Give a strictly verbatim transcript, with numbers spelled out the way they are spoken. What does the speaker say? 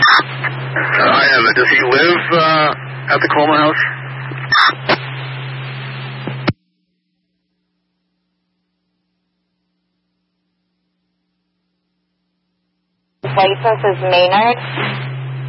I have it. Does he live uh, at the Coleman house? License is Maynard.